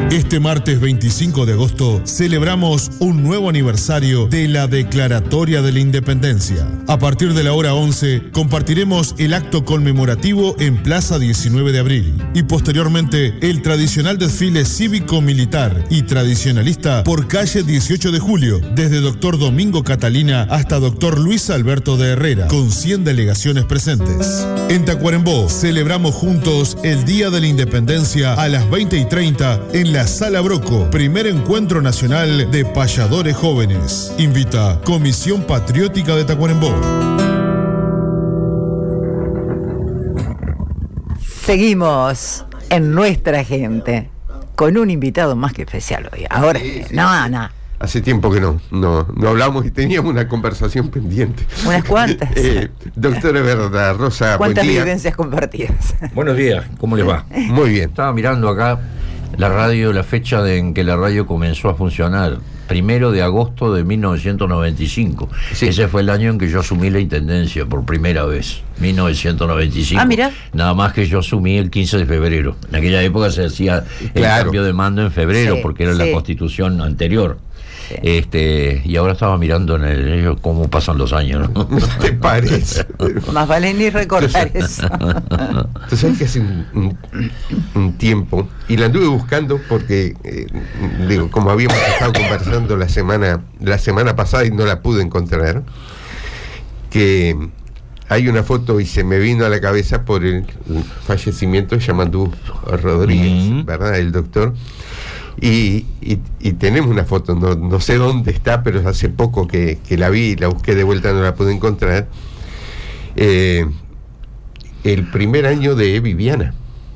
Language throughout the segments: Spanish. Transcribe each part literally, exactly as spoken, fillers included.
Este martes veinticinco de agosto celebramos un nuevo aniversario de la Declaratoria de la Independencia. A partir de la hora once compartiremos el acto conmemorativo en Plaza diecinueve de abril y posteriormente el tradicional desfile cívico-militar y tradicionalista por calle dieciocho de julio, desde Doctor Domingo Catalina hasta Doctor Luis Alberto de Herrera, con cien delegaciones presentes. En Tacuarembó celebramos juntos el Día de la Independencia a las veinte y treinta en la Sala Broco, primer encuentro nacional de payadores jóvenes. Invita Comisión Patriótica de Tacuarembó. Seguimos en Nuestra Gente con un invitado más que especial hoy. Ahora, no, no. Hace tiempo que no, no, no hablamos y teníamos una conversación pendiente. Unas cuantas. eh, doctora Berta Rosa, ¿cuántas buen día. vivencias compartidas? Buenos días, ¿cómo les va? Muy bien. Estaba mirando acá la radio, la fecha de en que la radio comenzó a funcionar, primero de agosto de mil novecientos noventa y cinco. Sí. Ese fue el año en que yo asumí la intendencia por primera vez, mil novecientos noventa y cinco. Ah, mira. Nada más que yo asumí el quince de febrero. En aquella época se hacía el Claro. cambio de mando en febrero, Sí, porque era sí. la constitución anterior. Sí. Este, y ahora estaba mirando en el cómo pasan los años, ¿no? ¿Te parece? Más vale ni recordar eso. Tú sabes que hace un, un, un tiempo, y la anduve buscando porque, eh, digo, como habíamos estado conversando la semana, la semana pasada y no la pude encontrar, que hay una foto y se me vino a la cabeza por el fallecimiento de Yamandú Rodríguez, Mm. ¿verdad? El doctor. Y, y, y tenemos una foto, no, no sé dónde está, pero hace poco que, que la vi y la busqué de vuelta, no la pude encontrar. Eh, el primer año de Viviana,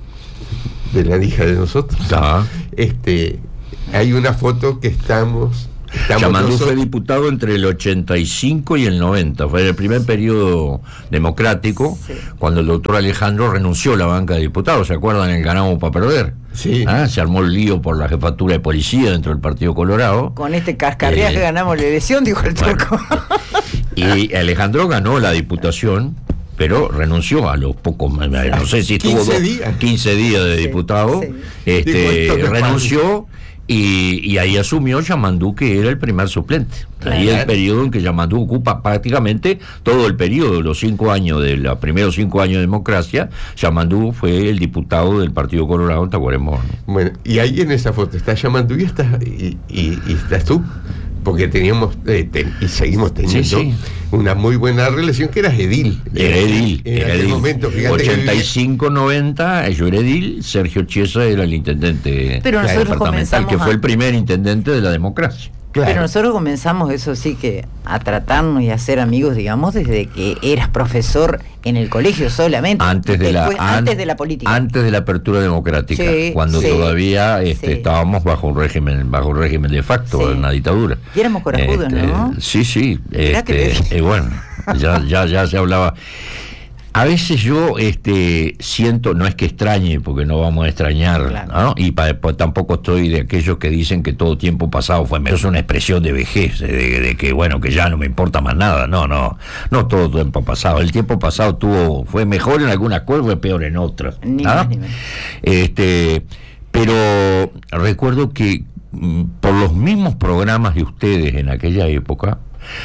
de la hija de nosotros. Ah. Este, hay una foto que estamos... estamos Yamandú nosotros- fue diputado entre el ochenta y cinco y el noventa. Fue el primer periodo democrático, Sí. cuando el doctor Alejandro renunció a la banca de diputados. ¿Se acuerdan? El ganamos para perder. Sí. Ah, se armó el lío por la jefatura de policía dentro del Partido Colorado. Con este cascarrías Eh, que ganamos la elección, dijo el bueno. turco. Y Alejandro ganó la diputación, pero renunció a los pocos, no sé si estuvo quince dos- días. quince días de Sí, diputado. sí. Este, Digo, esto no es renunció y, y ahí asumió Yamandú, que era el primer suplente. Ahí Claro. el periodo en que Yamandú ocupa prácticamente todo el periodo, los cinco años de los primeros cinco años de democracia. Yamandú fue el diputado del Partido Colorado en Tacuarembó, ¿no? Bueno, y ahí en esa foto está Yamandú y, estás, y, y, y estás tú, porque teníamos eh, ten- y seguimos teniendo Sí, sí. una muy buena relación, que eras edil. Era edil, En era aquel edil. momento, fíjate que ochenta y vivía- cinco noventa, yo era edil, Sergio Chiesa era el intendente Pero nosotros departamental, comenzamos que fue a- el primer intendente de la democracia. Claro. Pero nosotros comenzamos, eso sí, que a tratarnos y a ser amigos, digamos, desde que eras profesor en el colegio solamente. Antes de la Después- an- antes de la política. antes de la apertura democrática, Sí, cuando sí, todavía este, sí. estábamos bajo un régimen, bajo un régimen de facto, Sí. en una dictadura. Y éramos corajudos, Este, ¿no? Sí, sí. Mirá Este, que te- eh, bueno, ya, ya, ya se hablaba. A veces yo este, siento, no es que extrañe, porque no vamos a extrañar, Claro. ¿no? Y pa- pues tampoco estoy de aquellos que dicen que todo tiempo pasado fue mejor. Es una expresión de vejez, de, de que bueno, que ya no me importa más nada. No, no, no todo tiempo pasado. El tiempo pasado tuvo, fue mejor en algunas cosas, fue peor en otras. Ni ¿ah? más ni menos. Este, pero recuerdo que mm, por los mismos programas de ustedes en aquella época,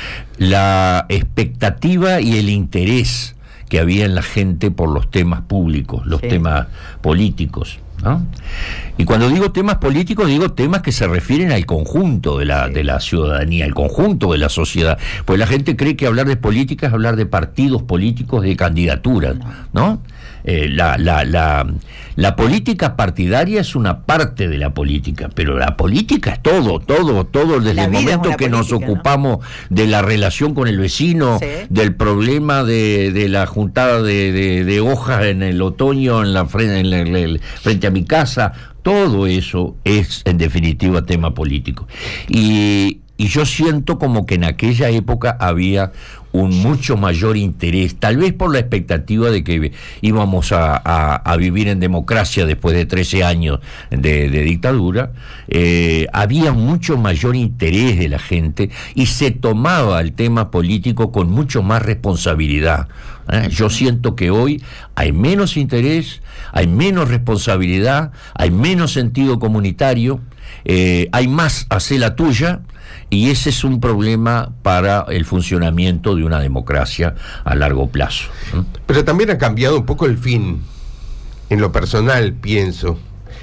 la expectativa y el interés que había en la gente por los temas públicos, los Sí. temas políticos, ¿no? Y cuando digo temas políticos, digo temas que se refieren al conjunto de la, Sí. de la ciudadanía, al conjunto de la sociedad. Pues la gente cree que hablar de política es hablar de partidos políticos, de candidaturas, ¿no? Eh, la, la, la, la política partidaria es una parte de la política, pero la política es todo, todo, todo, desde La el vida es momento una que nos política, ¿no? ocupamos de la relación con el vecino, Sí. del problema de, de la juntada de, de, de hojas en el otoño en la, frente, en la- en el- frente a mi casa, todo eso es en definitiva tema político. Y, y yo siento como que en aquella época había un mucho mayor interés, tal vez por la expectativa de que íbamos a, a, a vivir en democracia después de trece años de, de dictadura. Eh, había mucho mayor interés de la gente y se tomaba el tema político con mucho más responsabilidad. ¿Eh? Yo siento que hoy hay menos interés, hay menos responsabilidad, hay menos sentido comunitario, eh, hay más hacer la tuya, y ese es un problema para el funcionamiento de una democracia a largo plazo. ¿Eh? Pero también ha cambiado un poco el fin, en lo personal, pienso.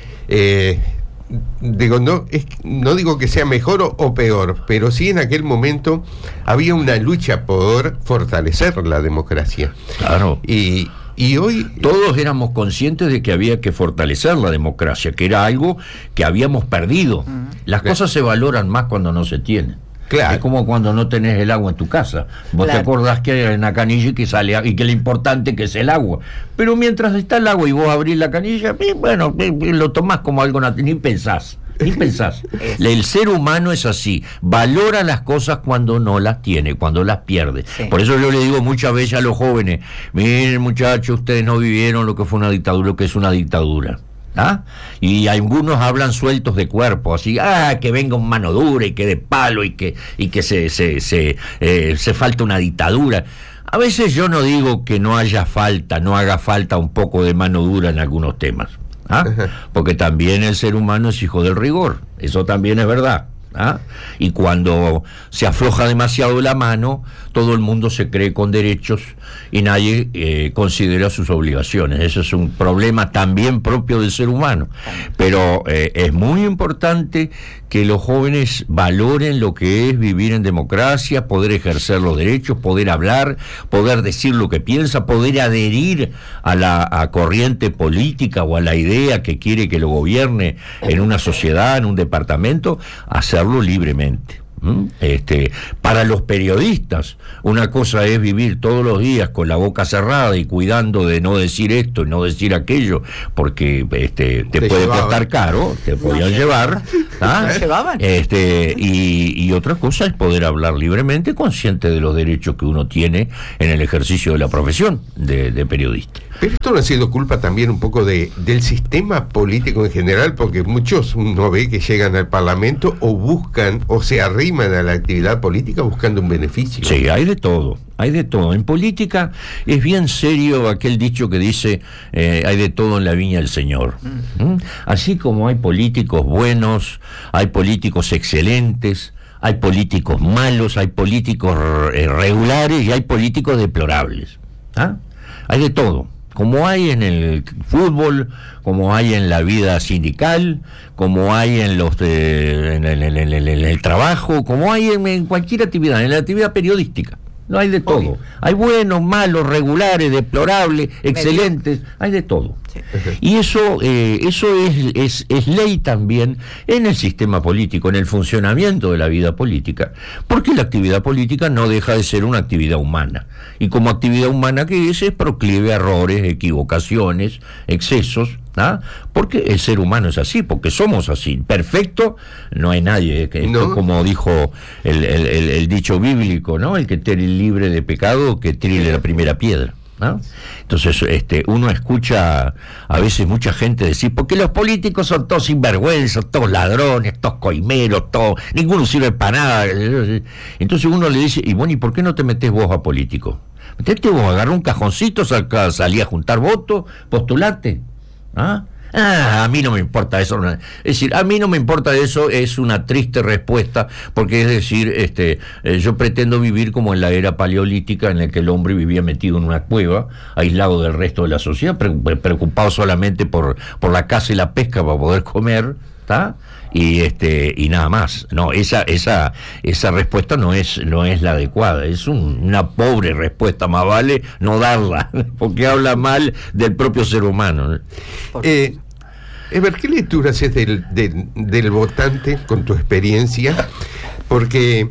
Eh, digo, no, es, no digo que sea mejor o, o peor, pero sí en aquel momento había una lucha por fortalecer la democracia. Claro. Y, y hoy todos éramos conscientes de que había que fortalecer la democracia, que era algo que habíamos perdido. Las claro. cosas se valoran más cuando no se tienen. Claro. Es como cuando no tenés el agua en tu casa. Vos Claro. te acordás que hay una canilla y que sale y que lo importante que es el agua. Pero mientras está el agua y vos abrís la canilla, eh, bueno, eh, lo tomás como algo natural, ni pensás. Ni pensás. El ser humano es así, valora las cosas cuando no las tiene, cuando las pierde. Sí. Por eso yo le digo muchas veces a los jóvenes: miren, muchachos, ustedes no vivieron lo que fue una dictadura, lo que es una dictadura. ¿Ah? Y algunos hablan sueltos de cuerpo, así, ah, que venga un mano dura y que de palo y que, y que se, se, se, eh, se falta una dictadura. A veces yo no digo que no haya falta, no haga falta un poco de mano dura en algunos temas. ¿Ah? Porque también el ser humano es hijo del rigor, eso también es verdad. ¿Ah? Y cuando se afloja demasiado la mano, todo el mundo se cree con derechos y nadie eh, considera sus obligaciones. Eso es un problema también propio del ser humano. Pero eh, es muy importante que los jóvenes valoren lo que es vivir en democracia, poder ejercer los derechos, poder hablar, poder decir lo que piensa, poder adherir a la a corriente política o a la idea que quiere que lo gobierne en una sociedad, en un departamento, hacerlo libremente. ¿Mm? Este, para los periodistas, una cosa es vivir todos los días con la boca cerrada y cuidando de no decir esto y no decir aquello, porque este, te, Te puede llevaban. costar caro, te podían llevar. ¿Ah? ¿No llevaban? Este, y, y otra cosa es poder hablar libremente, consciente de los derechos que uno tiene en el ejercicio de la profesión de, de periodista. Pero esto no ha sido culpa también un poco de del sistema político en general, porque muchos uno ve que llegan al Parlamento o buscan o se arriman a la actividad política buscando un beneficio. Sí, hay de todo, hay de todo. En política es bien serio aquel dicho que dice eh, hay de todo en la viña del Señor. ¿Mm? Así como hay políticos buenos, hay políticos excelentes, hay políticos malos, hay políticos eh, regulares y hay políticos deplorables. ¿Ah? Hay de todo. Como hay en el fútbol, como hay en la vida sindical, como hay en los de, en, el, en, el, en, el, en el trabajo, como hay en, en cualquier actividad, en la actividad periodística. No hay de todo. Obvio. Hay buenos, malos, regulares, deplorables, excelentes, hay de todo. Sí. Y eso eh, eso es, es, es ley también en el sistema político, en el funcionamiento de la vida política, porque la actividad política no deja de ser una actividad humana. Y como actividad humana que es, es proclive a errores, equivocaciones, excesos, ¿ah? Porque el ser humano es así, porque somos así. Perfecto no hay nadie, que esto, No. como dijo el, el, el, el dicho bíblico, ¿no? El que esté libre de pecado, que tire la primera piedra, ¿no? Entonces este uno escucha a veces mucha gente decir, porque los políticos son todos sinvergüenzas, todos ladrones, todos coimeros, todos, ninguno sirve para nada. Entonces uno le dice, y bueno, ¿y por qué no te metés vos a político? Metete vos, agarra un cajoncito, saca, salí a juntar votos, postulate. ¿Ah? Ah, a mí no me importa eso. Es decir, a mí no me importa eso, es una triste respuesta, porque es decir, este, eh, yo pretendo vivir como en la era paleolítica, en la que el hombre vivía metido en una cueva, aislado del resto de la sociedad, pre preocupado solamente por, por la caza y la pesca para poder comer, ¿está? Y este y nada más. No, esa esa esa respuesta no es no es la adecuada, es un, una pobre respuesta, más vale no darla, porque habla mal del propio ser humano. Eh, Eber, ¿qué lectura haces del, del, del votante con tu experiencia? Porque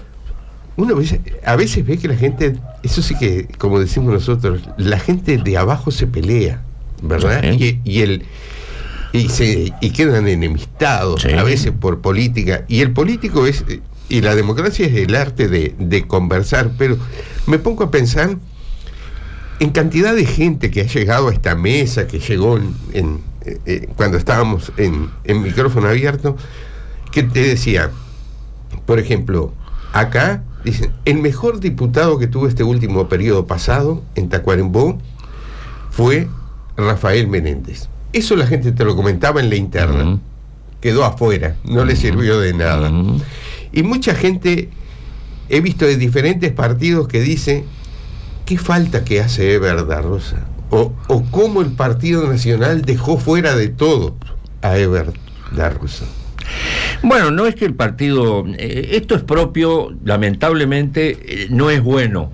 uno ve, a veces ve que la gente, eso sí que, como decimos nosotros, la gente de abajo se pelea, ¿verdad? Sí. Y, y el y se y quedan enemistados, sí, a veces por política, y el político es y la democracia es el arte de, de conversar, pero me pongo a pensar en cantidad de gente que ha llegado a esta mesa, que llegó en, en, eh, cuando estábamos en, en micrófono abierto, que te decía, por ejemplo, acá dicen, el mejor diputado que tuvo este último periodo pasado en Tacuarembó fue Rafael Menéndez. Eso la gente te lo comentaba en la interna. Uh-huh. Quedó afuera, no uh-huh. le sirvió de nada. Uh-huh. Y mucha gente, he visto de diferentes partidos que dice, ¿qué falta que hace Eber da Rosa? O, o cómo el Partido Nacional dejó fuera de todo a Eber da Rosa. Bueno, no es que el partido, eh, esto es propio, lamentablemente, eh, no es bueno,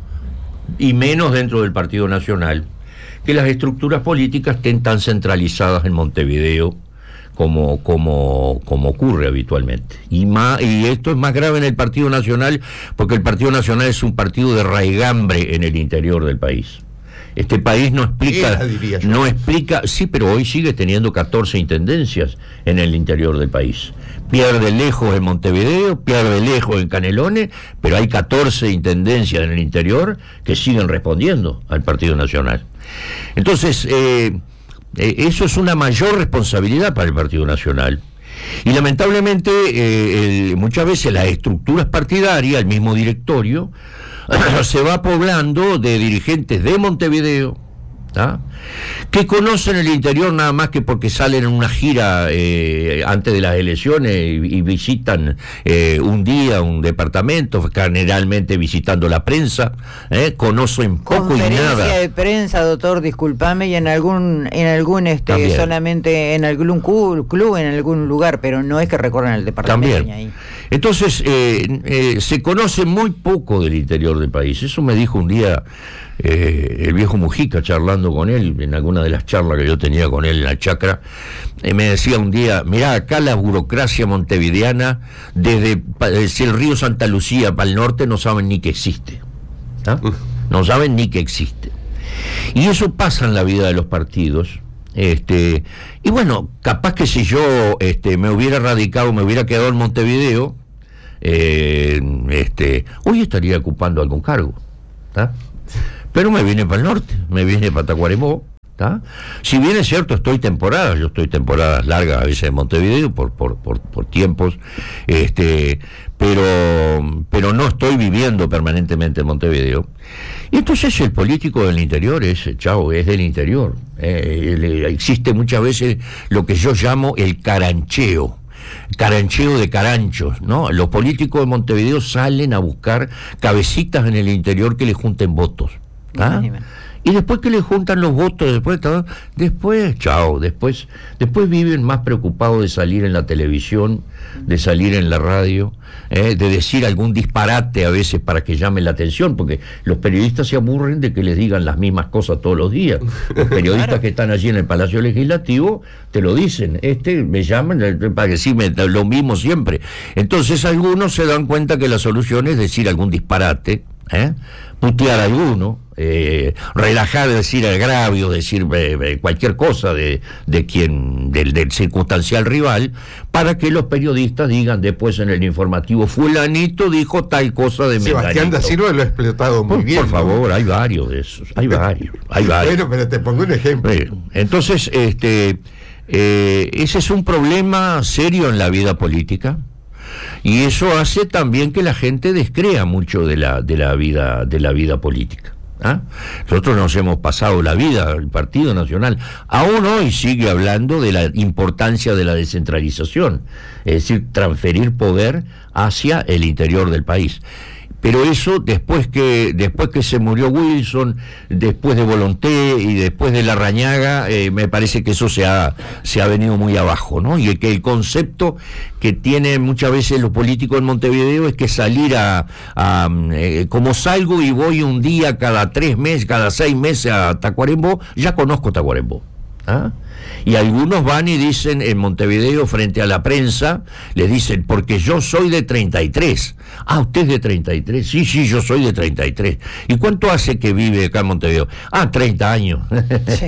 y menos dentro del Partido Nacional, que las estructuras políticas estén tan centralizadas en Montevideo como, como, como ocurre habitualmente. Y, más, y esto es más grave en el Partido Nacional, porque el Partido Nacional es un partido de raigambre en el interior del país. Este país no explica, no explica, sí, pero hoy sigue teniendo catorce intendencias en el interior del país. Pierde lejos en Montevideo, pierde lejos en Canelones, pero hay catorce intendencias en el interior que siguen respondiendo al Partido Nacional. Entonces, eh, eh, eso es una mayor responsabilidad para el Partido Nacional. Y lamentablemente, eh, el, muchas veces las estructuras partidarias, el mismo directorio, se va poblando de dirigentes de Montevideo, ¿tá?, que conocen el interior nada más que porque salen en una gira eh, antes de las elecciones y, y visitan eh, un día un departamento, generalmente visitando la prensa, eh, conocen poco y nada. Conferencia de prensa, doctor, discúlpame, y en algún, en algún este También. solamente en algún club, en algún lugar, pero no es que recorran el departamento. También. Ahí. Entonces, eh, eh, se conoce muy poco del interior del país. Eso me dijo un día eh, el viejo Mujica, charlando con él, en alguna de las charlas que yo tenía con él en la chacra. Eh, me decía un día, mirá, acá la burocracia montevideana, desde, desde el río Santa Lucía para el norte, no saben ni que existe. ¿Ah? No saben ni que existe. Y eso pasa en la vida de los partidos. Este, y bueno, capaz que si yo este, me hubiera radicado, me hubiera quedado en Montevideo, eh, este, hoy estaría ocupando algún cargo, ¿tá? Pero me vine para el norte, me vine para Tacuarembó, ¿tá? Si bien es cierto, estoy temporadas, yo estoy temporadas largas a veces en Montevideo por, por, por, por tiempos, este, pero, pero no estoy viviendo permanentemente en Montevideo. Y entonces el político del interior es, chao, es del interior. Eh, existe muchas veces lo que yo llamo el carancheo. Carancheo de caranchos, ¿no? Los políticos de Montevideo salen a buscar cabecitas en el interior que le junten votos, ¿ah? Y después que le juntan los votos, después, después, chao, después, después viven más preocupados de salir en la televisión, de salir en la radio, eh, de decir algún disparate a veces para que llame la atención, porque los periodistas se aburren de que les digan las mismas cosas todos los días. Los periodistas claro. que están allí en el Palacio Legislativo te lo dicen, este me llaman para decirme lo mismo siempre. Entonces algunos se dan cuenta que la solución es decir algún disparate, ¿eh? putear a alguno, eh, relajar, decir agravio, decir eh, cualquier cosa de, de quien, del, del circunstancial rival, para que los periodistas digan después en el informativo, fulanito dijo tal cosa de Menganito. Sebastián da Silva lo ha explotado muy por, bien. Por favor, ¿no? Hay varios de esos, hay varios, hay varios. Bueno, pero te pongo un ejemplo. Entonces, este, eh, ese es un problema serio en la vida política. Y eso hace también que la gente descrea mucho de la de la vida de la vida política. ¿Ah? Nosotros nos hemos pasado la vida, el Partido Nacional aún hoy sigue hablando de la importancia de la descentralización, es decir, transferir poder hacia el interior del país. Pero eso después que después que se murió Wilson, después de Volonté y después de Larrañaga, eh, me parece que eso se ha se ha venido muy abajo, ¿no? Y que el concepto que tienen muchas veces los políticos en Montevideo es que salir a, a eh, como salgo y voy un día cada tres meses, cada seis meses a Tacuarembó, ya conozco Tacuarembó. ¿Ah? Y algunos van y dicen en Montevideo frente a la prensa, le dicen, porque yo soy de treinta y tres. Ah, ¿usted es de treinta y tres? Sí, sí, yo soy de treinta y tres. ¿Y cuánto hace que vive acá en Montevideo? Ah, treinta años. Sí.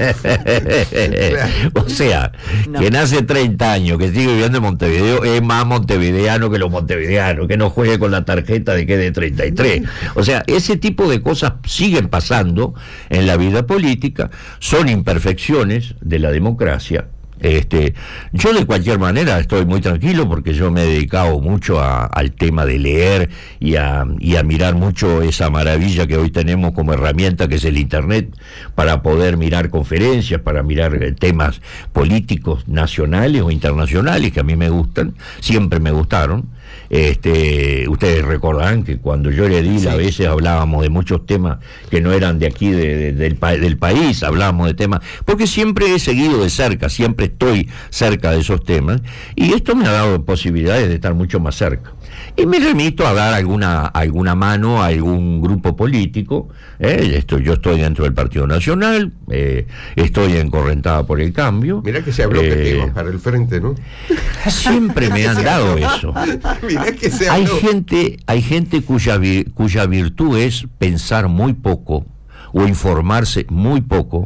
O sea, no. Quien hace treinta años, que sigue viviendo en Montevideo, es más montevideano que los montevideanos, que no juegue con la tarjeta de que es de treinta y tres. O sea, ese tipo de cosas siguen pasando en la vida política, son imperfecciones de la democracia. Este, yo de cualquier manera estoy muy tranquilo porque yo me he dedicado mucho a, al tema de leer y a, y a mirar mucho esa maravilla que hoy tenemos como herramienta que es el internet para poder mirar conferencias, para mirar eh, temas políticos nacionales o internacionales que a mí me gustan, siempre me gustaron. Este, ustedes recordarán que cuando yo era edil, sí, a veces hablábamos de muchos temas que no eran de aquí de, de, del, pa del país, hablábamos de temas, porque siempre he seguido de cerca, siempre estoy cerca de esos temas, y esto me ha dado posibilidades de estar mucho más cerca. Y me remito a dar alguna alguna mano a algún grupo político. ¿eh? Esto, yo estoy dentro del Partido Nacional, eh, estoy en Correntada por el Cambio. Mirá que se habló eh, que te ibas para el frente, ¿no? Siempre me han dado eso. Mirá que se hay gente, hay gente cuya, vi, cuya virtud es pensar muy poco o informarse muy poco,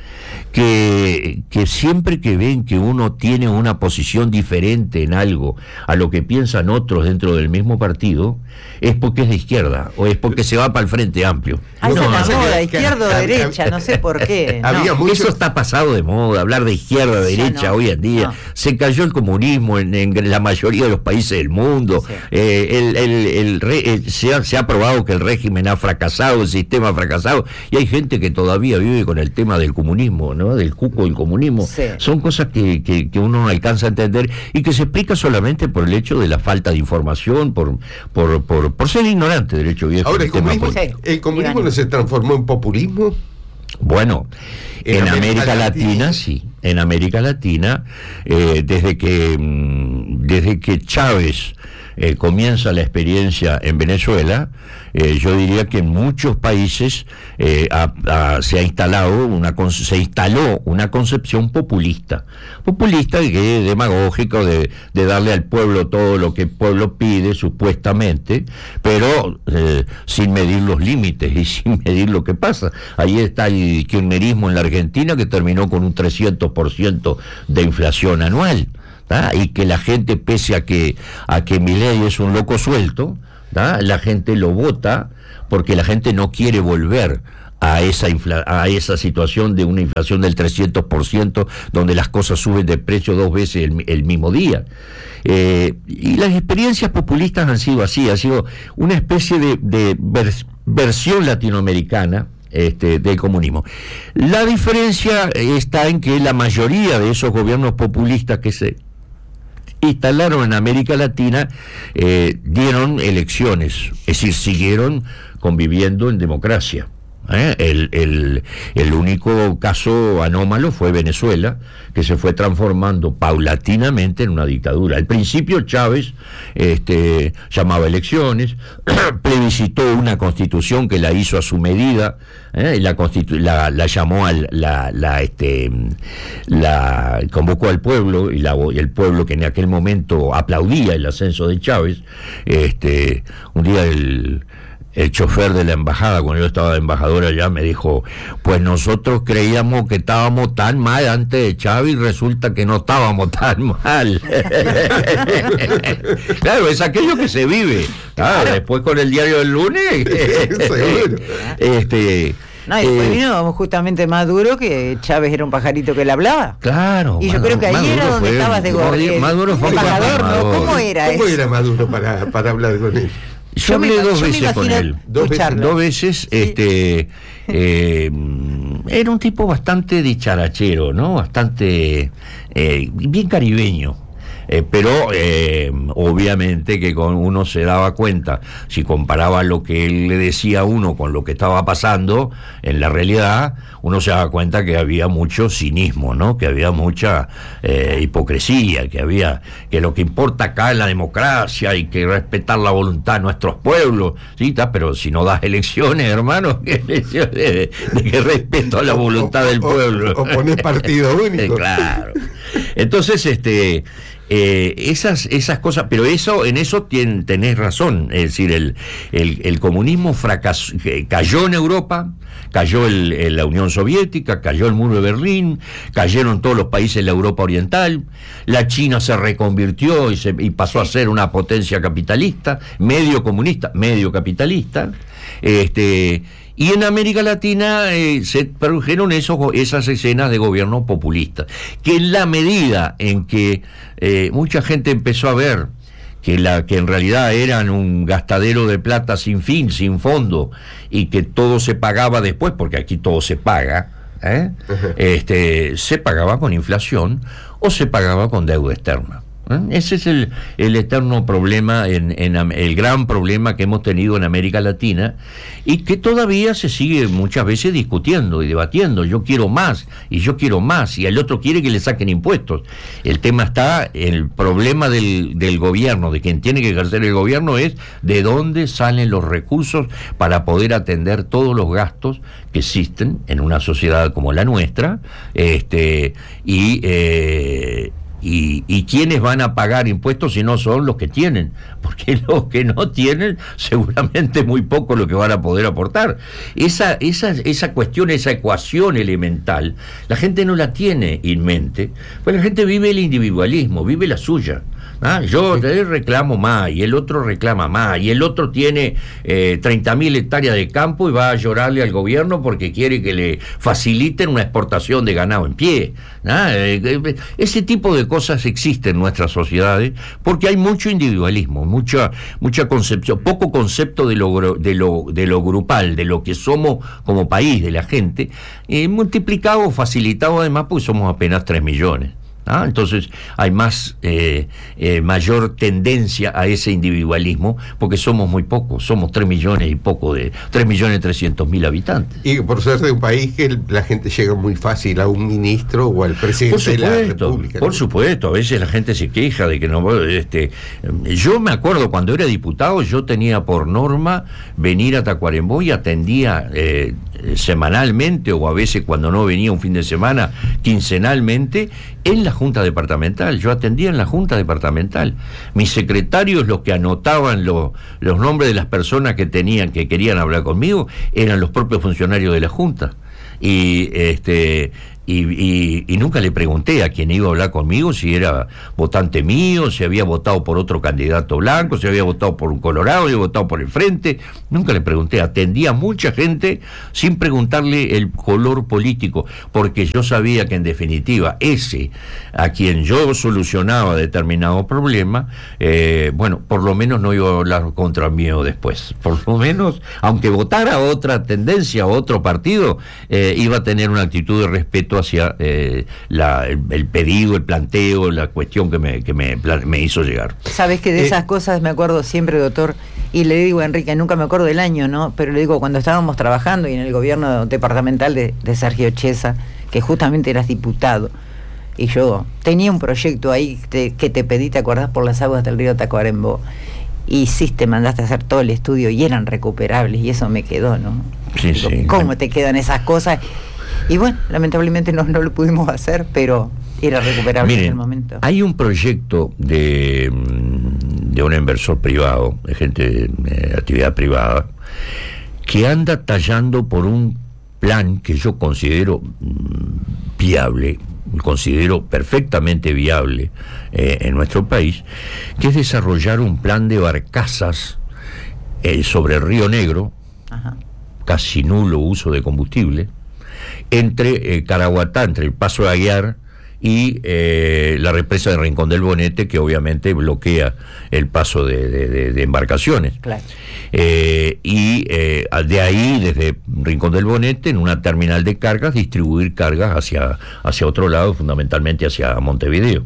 que, que siempre que ven que uno tiene una posición diferente en algo a lo que piensan otros dentro del mismo partido, es porque es de izquierda o es porque se va para el Frente Amplio. Ah, no, no, no, moda, izquierda o derecha, no sé por qué. No. Mucho... Eso está pasado de moda, hablar de izquierda o derecha no, hoy en día. No. Se cayó el comunismo en, en la mayoría de los países del mundo. Sí. Eh, el, el, el re, el, se, ha, se ha probado que el régimen ha fracasado, el sistema ha fracasado, y hay gente que todavía vive con el tema del comunismo, ¿no? Del cuco del comunismo. Sí. Son cosas que, que, que uno no alcanza a entender y que se explica solamente por el hecho de la falta de información, por por por, por ser ignorante del hecho viejo. Ahora, el comunismo, sí, el comunismo no se transformó en populismo. Bueno, en, en América, América Latina, Latina sí, en América Latina, eh, desde que desde que Chávez eh, comienza la experiencia en Venezuela, eh, yo diría que en muchos países eh, ha, ha, se ha instalado una se instaló una concepción populista, populista que es demagógico de, de darle al pueblo todo lo que el pueblo pide supuestamente, pero eh, sin medir los límites y sin medir lo que pasa. Ahí está el kirchnerismo en la Argentina, que terminó con un trescientos por ciento de inflación anual. ¿Ah? Y que la gente, pese a que a que Milei es un loco suelto, ¿ah? La gente lo vota porque la gente no quiere volver a esa infla a esa situación de una inflación del trescientos por ciento, donde las cosas suben de precio dos veces el, el mismo día. Eh, y las experiencias populistas han sido así, ha sido una especie de, de vers versión latinoamericana Este, del comunismo. La diferencia está en que la mayoría de esos gobiernos populistas que se instalaron en América Latina eh, dieron elecciones, es decir, siguieron conviviendo en democracia. ¿Eh? El, el, el único caso anómalo fue Venezuela, que se fue transformando paulatinamente en una dictadura. Al principio Chávez este, llamaba elecciones, plebiscitó una constitución que la hizo a su medida, ¿eh? y la, la, la llamó al, la, la, este, la convocó al pueblo, y, la, y el pueblo, que en aquel momento aplaudía el ascenso de Chávez, este, un día el El chofer de la embajada, cuando yo estaba de embajador allá, me dijo, pues nosotros creíamos que estábamos tan mal antes de Chávez y resulta que no estábamos tan mal. Claro, es aquello que se vive. Claro, claro. Después con el diario del lunes. este No, y después eh, vino justamente Maduro, que Chávez era un pajarito que le hablaba. Claro. Y yo Maduro, creo que ahí Maduro era donde estabas de gobierno. Maduro fue embajador, ¿no? ¿Cómo era ¿Cómo eso? era Maduro para, para hablar con él? Yo, yo hablé me, dos yo veces con él, dos veces, dos veces, sí. este, eh, era un tipo bastante dicharachero, ¿no? Bastante, eh, bien caribeño, Eh, pero eh, obviamente que con uno se daba cuenta, si comparaba lo que él le decía a uno con lo que estaba pasando en la realidad, uno se daba cuenta que había mucho cinismo, ¿no? Que había mucha eh, hipocresía, que había que lo que importa acá es la democracia y que respetar la voluntad de nuestros pueblos, ¿sí? Pero si no das elecciones, hermano, ¿qué elecciones de, de que respeto a la voluntad del pueblo? O, o, o ponés partido único. Claro. Entonces, este Eh, esas esas cosas, pero eso en eso tien, tenés razón, es decir, el, el, el comunismo fracasó, cayó en Europa, cayó el, el, la Unión Soviética, cayó el muro de Berlín, cayeron todos los países de la Europa Oriental, la China se reconvirtió y, se, y pasó a ser una potencia capitalista, medio comunista, medio capitalista, este y en América Latina eh, se produjeron esos, esas escenas de gobierno populista, que en la medida en que eh, mucha gente empezó a ver que, la, que en realidad eran un gastadero de plata sin fin, sin fondo, y que todo se pagaba después, porque aquí todo se paga, ¿eh? Uh-huh. este, se pagaba con inflación o se pagaba con deuda externa. Ese es el, el eterno problema, en, en el gran problema que hemos tenido en América Latina y que todavía se sigue muchas veces discutiendo y debatiendo. Yo quiero más y yo quiero más y el otro quiere que le saquen impuestos. El tema está, el problema del, del gobierno, de quien tiene que ejercer el gobierno, es de dónde salen los recursos para poder atender todos los gastos que existen en una sociedad como la nuestra, este y eh, Y, y quiénes van a pagar impuestos si no son los que tienen, porque los que no tienen seguramente muy poco lo que van a poder aportar. Esa, esa, esa cuestión, esa ecuación elemental, la gente no la tiene en mente, pues la gente vive el individualismo, vive la suya. Ah, yo reclamo más y el otro reclama más y el otro tiene eh, treinta mil hectáreas de campo y va a llorarle al gobierno porque quiere que le faciliten una exportación de ganado en pie. Ah, eh, ese tipo de cosas existen en nuestras sociedades porque hay mucho individualismo, mucha mucha concepción, poco concepto de lo de lo de lo grupal, de lo que somos como país, de la gente, eh, multiplicado o facilitado además porque somos apenas tres millones. ¿Ah? Entonces hay más eh, eh, mayor tendencia a ese individualismo porque somos muy pocos, somos tres millones y poco de tres millones trescientos mil habitantes. Y por ser de un país que la gente llega muy fácil a un ministro o al presidente por supuesto, de la República. Por ¿no? supuesto, a veces la gente se queja de que no. Este, yo me acuerdo cuando era diputado, yo tenía por norma venir a Tacuarembó y atendía eh, semanalmente o a veces cuando no venía un fin de semana, quincenalmente en la Junta Departamental. Yo atendía en la Junta Departamental. Mis secretarios, los que anotaban lo, los nombres de las personas que tenían, que querían hablar conmigo, eran los propios funcionarios de la Junta. Y este y, y, y nunca le pregunté a quien iba a hablar conmigo si era votante mío, si había votado por otro candidato blanco, si había votado por un colorado, si había votado por el Frente. Nunca le pregunté. Atendía a mucha gente sin preguntarle el color político, porque yo sabía que en definitiva ese a quien yo solucionaba determinado problema, eh, bueno, por lo menos no iba a hablar contra mí o después. Por lo menos, aunque votara otra tendencia o otro partido, eh, iba a tener una actitud de respeto hacia eh, la, el, el pedido, el planteo, la cuestión que me, que me, me hizo llegar. Sabes que de eh, esas cosas me acuerdo siempre, doctor, y le digo a Enrique, nunca me acuerdo del año, ¿no? Pero le digo, cuando estábamos trabajando y en el gobierno departamental de, de Sergio Chesa, que justamente eras diputado, y yo tenía un proyecto ahí te, que te pedí, ¿te acordás? Por las aguas del río Tacuarembó. Y sí, te mandaste a hacer todo el estudio y eran recuperables, y eso me quedó, ¿no? Sí, Digo, sí. ¿cómo te quedan esas cosas? Y bueno, lamentablemente no, no lo pudimos hacer, pero era recuperable. Miren, en el momento. Hay un proyecto de, de un inversor privado, de gente de, de actividad privada, que anda tallando por un plan que yo considero viable, considero perfectamente viable eh, en nuestro país, que es desarrollar un plan de barcazas eh, sobre el Río Negro. Ajá. Casi nulo uso de combustible, entre eh, Caraguatá, entre el Paso de Aguiar y eh, la represa de Rincón del Bonete, que obviamente bloquea el paso de, de, de, de embarcaciones. Claro. Eh, y eh, de ahí, desde Rincón del Bonete, en una terminal de cargas, distribuir cargas hacia, hacia otro lado, fundamentalmente hacia Montevideo.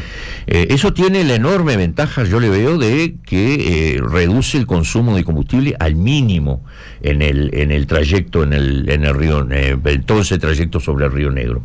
Eh, eso tiene la enorme ventaja, yo le veo, de que eh, reduce el consumo de combustible al mínimo en el, en el trayecto, en el, en el río, eh, todo ese trayecto sobre el Río Negro.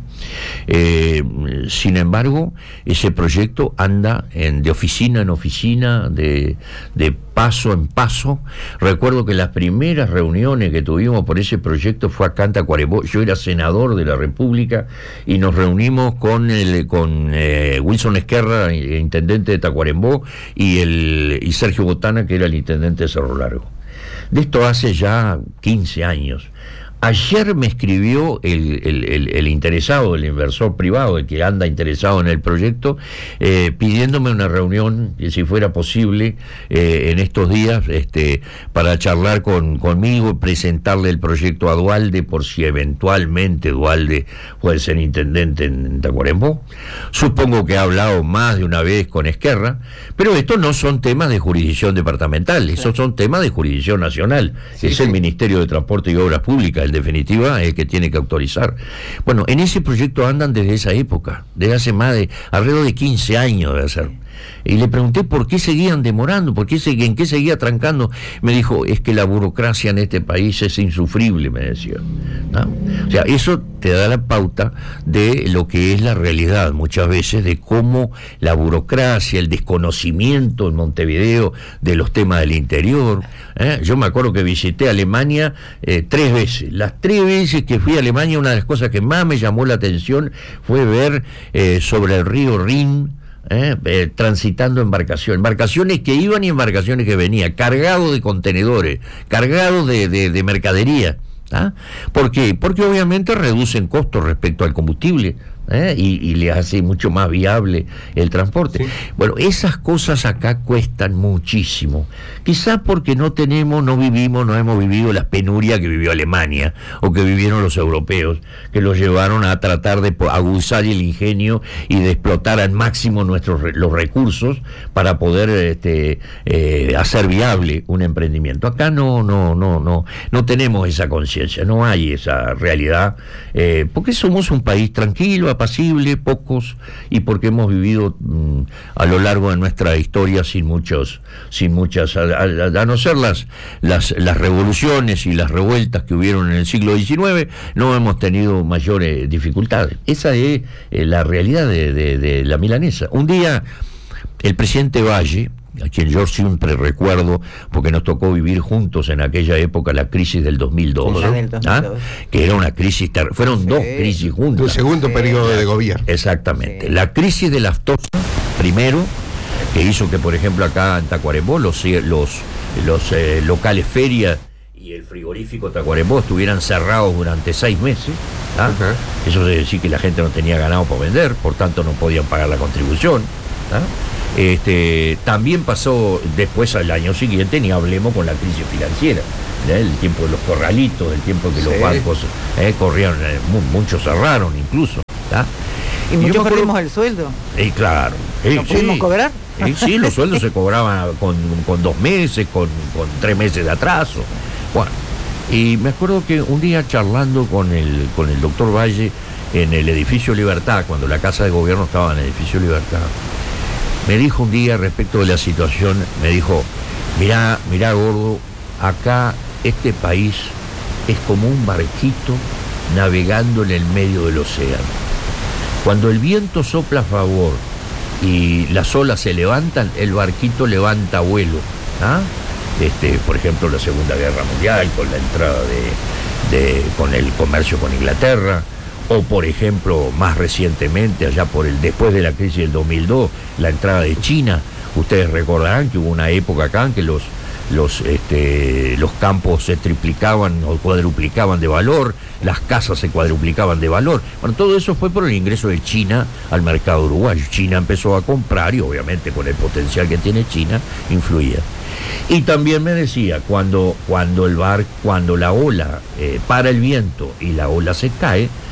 Eh, sin embargo, ese proyecto anda en, de oficina en oficina, de, de paso en paso. Recuerdo que las primeras reuniones que tuvimos por ese proyecto fue acá en Tacuarembó. Yo era senador de la República y nos reunimos con el, con eh, Wilson Esquerra, intendente de Tacuarembó, y el y Sergio Botana, que era el intendente de Cerro Largo. De esto hace ya quince años. Ayer me escribió el, el, el, el interesado, el inversor privado, el que anda interesado en el proyecto, eh, pidiéndome una reunión, y si fuera posible, eh, en estos días, este, para charlar con, conmigo, presentarle el proyecto a Duhalde, por si eventualmente Duhalde puede ser intendente en, en Tacuarembó. Supongo que ha hablado más de una vez con Esquerra, pero estos no son temas de jurisdicción departamental, esos son temas de jurisdicción nacional. Sí, es sí. El Ministerio de Transporte y Obras Públicas, en definitiva, es el que tiene que autorizar. Bueno, en ese proyecto andan desde esa época, desde hace más de, alrededor de quince años de hacer. Y le pregunté por qué seguían demorando, por qué en qué seguía trancando. Me dijo, es que la burocracia en este país es insufrible, me decía, ¿no? O sea, eso te da la pauta de lo que es la realidad muchas veces, de cómo la burocracia, el desconocimiento en Montevideo de los temas del interior, ¿eh? Yo me acuerdo que visité Alemania eh, tres veces. Las tres veces que fui a Alemania, una de las cosas que más me llamó la atención fue ver eh, sobre el río Rin, Eh, eh, transitando embarcaciones, embarcaciones que iban y embarcaciones que venían, cargados de contenedores, cargados de, de, de mercadería. ¿Ah? ¿Por qué? Porque obviamente reducen costos respecto al combustible, ¿eh? y, y les hace mucho más viable el transporte. Sí. Bueno, esas cosas acá cuestan muchísimo. Quizás porque no tenemos, no vivimos, no hemos vivido la penuria que vivió Alemania o que vivieron los europeos, que los llevaron a tratar de aguzar el ingenio y de explotar al máximo nuestros los recursos para poder este, eh, hacer viable un emprendimiento. Acá no, no, no, no, no tenemos esa conciencia, no hay esa realidad, eh, porque somos un país tranquilo, apacible, pocos, y porque hemos vivido mmm, a lo largo de nuestra historia sin muchos, sin muchas, a, a, a no ser las, las, las revoluciones y las revueltas que hubieron en el siglo diecinueve, no hemos tenido mayores dificultades. Esa es eh, la realidad de, de, de la milanesa. Un día el presidente Valle, a quien yo siempre recuerdo, porque nos tocó vivir juntos en aquella época la crisis del dos mil dos, ¿no? del dos mil dos. ¿Ah? Que era una crisis, ter- fueron sí. dos crisis juntas. Un segundo sí. periodo de gobierno. Exactamente. Sí. La crisis de la aftosa, primero, que hizo que, por ejemplo, acá en Tacuarembó, los, los, los eh, locales ferias y el frigorífico Tacuarembó estuvieran cerrados durante seis meses. ¿Ah? Uh-huh. Eso quiere decir que la gente no tenía ganado para vender, por tanto no podían pagar la contribución. ¿Ah? Este, también pasó después al año siguiente, ni hablemos con la crisis financiera, ¿eh? El tiempo de los corralitos, el tiempo que sí. los bancos eh, corrieron, eh, muchos cerraron incluso. ¿Ah? Y, y muchos perdimos el sueldo. Y claro. Eh, ¿Lo pudimos sí. cobrar? Eh, sí, los sueldos se cobraban con, con dos meses, con, con tres meses de atraso. Bueno, y me acuerdo que un día charlando con el, con el doctor Valle en el edificio Libertad, cuando la Casa de Gobierno estaba en el edificio Libertad, me dijo un día respecto de la situación, me dijo, mirá, mirá gordo, acá este país es como un barquito navegando en el medio del océano. Cuando el viento sopla a favor y las olas se levantan, el barquito levanta vuelo. ¿Ah? Este, por ejemplo, la Segunda Guerra Mundial, con la entrada de, de con el comercio con Inglaterra, o por ejemplo, más recientemente, allá por el después de la crisis del dos mil dos, la entrada de China. Ustedes recordarán que hubo una época acá en que los los este, los campos se triplicaban o cuadruplicaban de valor, las casas se cuadruplicaban de valor. Bueno, todo eso fue por el ingreso de China al mercado uruguayo. China empezó a comprar y obviamente con el potencial que tiene China influía. Y también me decía, cuando, cuando el bar, cuando la ola eh, para el viento y la ola se cae,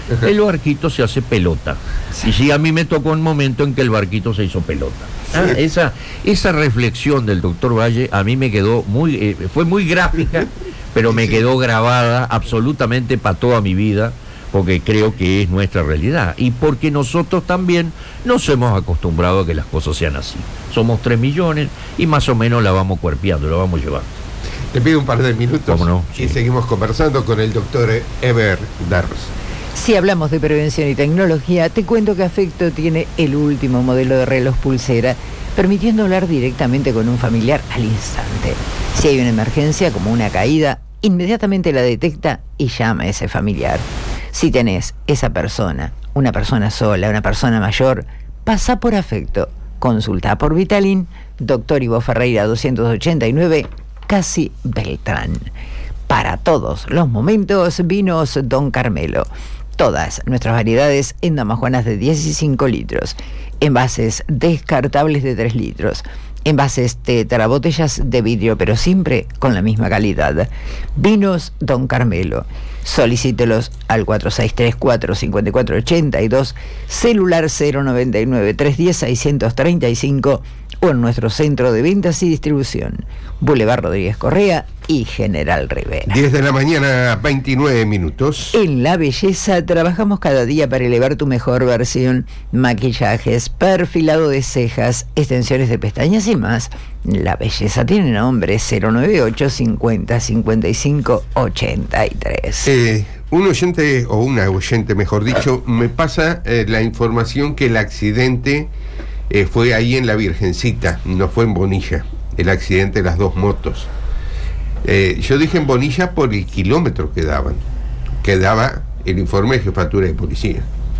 el barquito se hace pelota. Y sí, a mí me tocó un momento en que el barquito se hizo pelota. Ah, esa, esa reflexión del doctor Valle a mí me quedó muy, eh, fue muy gráfica, pero me quedó grabada absolutamente para toda mi vida, porque creo que es nuestra realidad y porque nosotros también nos hemos acostumbrado a que las cosas sean así. Somos tres millones y más o menos la vamos cuerpeando, la vamos llevando. Te pido un par de minutos no? y Sí. seguimos conversando con el doctor Eber Darros. Si hablamos de prevención y tecnología, te cuento que Afecto tiene el último modelo de reloj pulsera, permitiendo hablar directamente con un familiar al instante. Si hay una emergencia, como una caída, inmediatamente la detecta y llama a ese familiar. Si tenés esa persona, una persona sola, una persona mayor, pasa por Afecto. Consulta por Vitalin, Doctor Ivo Ferreira doscientos ochenta y nueve, Casi Beltrán. Para todos los momentos, vinos Don Carmelo. Todas nuestras variedades en damajuanas de diez y cinco litros, envases descartables de tres litros, envases tetra, botellas de vidrio, pero siempre con la misma calidad. Vinos Don Carmelo. Solicítelos al cuatro seis tres cuatro, cinco cuatro ocho dos, celular cero noventa y nueve, trescientos diez, seiscientos treinta y cinco o en nuestro centro de ventas y distribución, Boulevard Rodríguez Correa y General Rivera. diez de la mañana, veintinueve minutos. En La Belleza trabajamos cada día para elevar tu mejor versión. Maquillajes, perfilado de cejas, extensiones de pestañas y más. La Belleza tiene nombre cero noventa y ocho, cincuenta, cincuenta y cinco, ochenta y tres. Eh, un oyente, o una oyente mejor dicho, me pasa eh, la información que el accidente eh, fue ahí en la Virgencita, no fue en Bonilla, el accidente de las dos motos. Eh, yo dije en Bonilla por el kilómetro que daban, que daba el informe de jefatura de policía.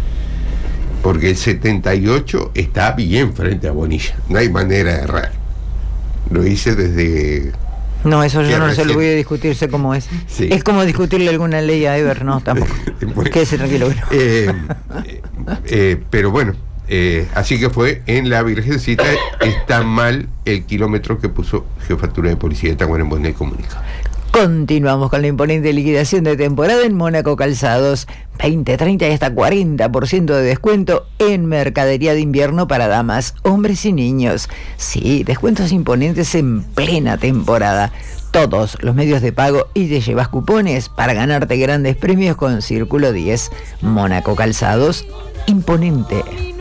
Porque el setenta y ocho está bien frente a Bonilla, no hay manera de errar. Lo hice desde... No, eso yo no se recién... lo voy a discutir, sé cómo es. Sí. Es como discutirle alguna ley a Eber, no, tampoco. Bueno, Quédese tranquilo. Bueno. eh, eh, eh, pero bueno, eh, así que fue en la Virgencita. Está mal el kilómetro que puso jefatura de policía de Tacuarembó y Comunica. Continuamos con la imponente liquidación de temporada en Mónaco Calzados. veinte, treinta y hasta cuarenta por ciento de descuento en mercadería de invierno para damas, hombres y niños. Sí, descuentos imponentes en plena temporada. Todos los medios de pago y te llevas cupones para ganarte grandes premios con Círculo diez. Mónaco Calzados, imponente.